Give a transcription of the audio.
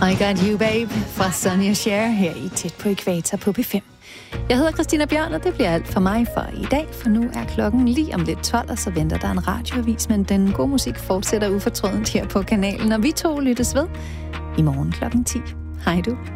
I Got You Babe fra Sonny og Cher her i Tæt på Ækvator på P5. Jeg hedder Christina Bjørn, og det bliver alt for mig for i dag, for nu er klokken lige om lidt 12, og så venter der en radioavis, men den gode musik fortsætter ufortrødent her på kanalen, og vi to lyttes ved i morgen klokken 10. Hej du.